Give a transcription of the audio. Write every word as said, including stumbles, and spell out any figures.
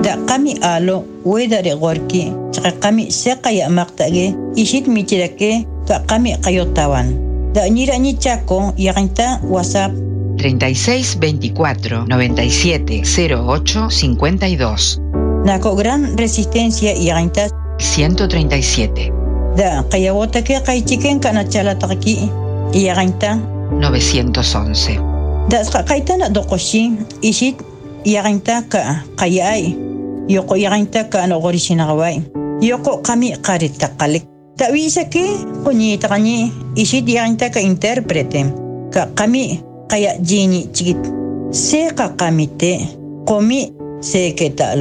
Da kami alo wedare gorki chaka kami sekaya maktage ishit michirake ka kami kayotawan. Da nira ni chako yakinta WhatsApp treinta y seis veinticuatro noventa y siete cero ocho cincuenta y dos. Nako gran resistencia yakinta ciento treinta y siete. Da kayawotake kaichiken kana chalataki yakinta novecientos once. Da kaitana dokoshi ishit yakinta ka kayai yoko yakinta ka no gorishinagawai yoko kami qarita qalik tawisa ke kunyita kani ishit yakinta ka interprete ka kami kaya jini chigit se ka kamite komi se ke ta